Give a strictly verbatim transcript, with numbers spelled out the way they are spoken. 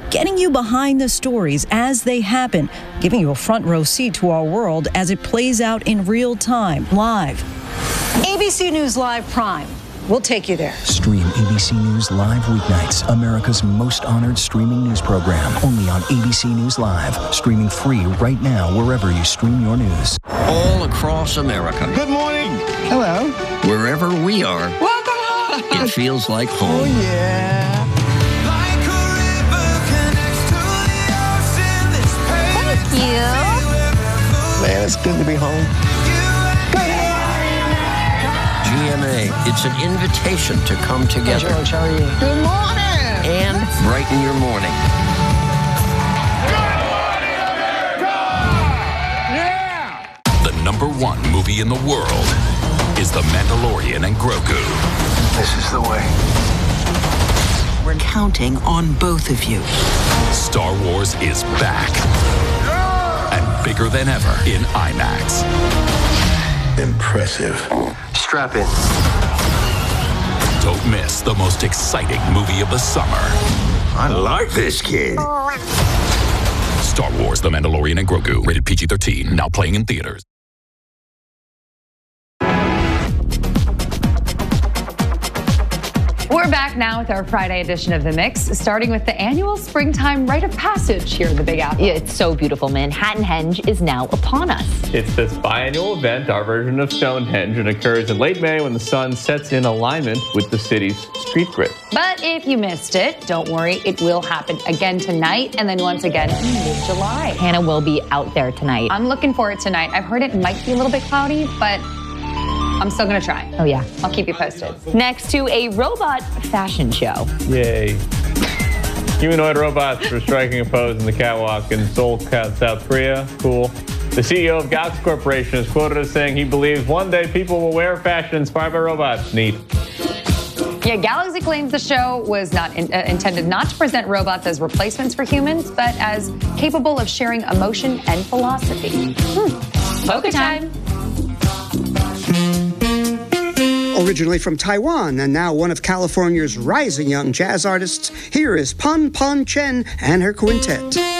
getting you behind the stories as they happen, giving you a front row seat to our world as it plays out in real time, live. A B C News Live Prime. We'll take you there. Stream A B C News Live weeknights, America's most honored streaming news program, only on A B C News Live, streaming free right now wherever you stream your news. All across America. Good morning. Hello. Wherever we are. Welcome home. It feels like home. Oh, yeah. Like a river connects to the ocean, this pain. Thank you. Man, it's good to be home. G M A, it's an invitation to come together. Hey, George, how are you? Good morning. And brighten your morning. Good morning, America! Yeah. The number one movie in the world is The Mandalorian and Grogu. This is the way. We're counting on both of you. Star Wars is back. And bigger than ever in IMAX. Impressive. Strap in. Don't miss the most exciting movie of the summer. I like this kid. Star Wars, The Mandalorian and Grogu. Rated P G thirteen. Now playing in theaters. We're back now with our Friday edition of The Mix, starting with the annual springtime rite of passage here in the Big Apple. Yeah, it's so beautiful. Manhattanhenge is now upon us. It's this biannual event, our version of Stonehenge, and occurs in late May when the sun sets in alignment with the city's street grid. But if you missed it, don't worry, it will happen again tonight and then once again in mid-July. Hannah will be out there tonight. I'm looking for it tonight. I've heard it might be a little bit cloudy, but I'm still gonna try. Oh, yeah. I'll keep you posted. Next to a robot fashion show. Yay. Humanoid robots are striking a pose in the catwalk in Seoul, South Korea. Cool. The C E O of Galaxy Corporation is quoted as saying he believes one day people will wear fashion inspired by robots. Neat. Yeah, Galaxy claims the show was not in, uh, intended not to present robots as replacements for humans, but as capable of sharing emotion and philosophy. Hmm. Polka time. Originally from Taiwan and now one of California's rising young jazz artists, here is Pon Pon Chen and her quintet.